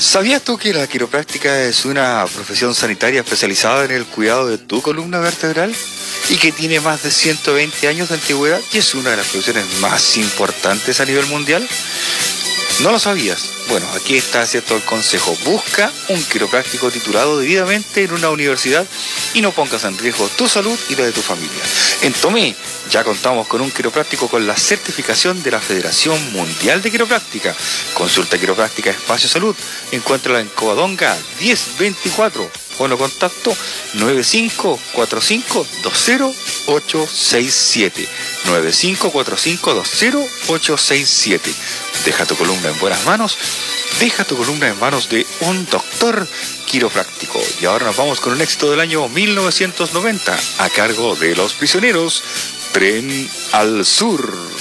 ¿Sabías tú que la quiropráctica es una profesión sanitaria especializada en el cuidado de tu columna vertebral? Y que tiene más de 120 años de antigüedad y es una de las profesiones más importantes a nivel mundial. ¿No lo sabías? Bueno, aquí está cierto el consejo. Busca un quiropráctico titulado debidamente en una universidad y no pongas en riesgo tu salud y la de tu familia. En Tomé ya contamos con un quiropráctico con la certificación de la Federación Mundial de Quiropráctica. Consulta Quiropráctica Espacio Salud. Encuéntrala en Covadonga 1024. Bueno, contacto 9545208867. 9545208867. Deja tu columna en buenas manos. Deja tu columna en manos de un doctor quiropráctico. Y ahora nos vamos con un éxito del año 1990 a cargo de Los Prisioneros, Tren al Sur.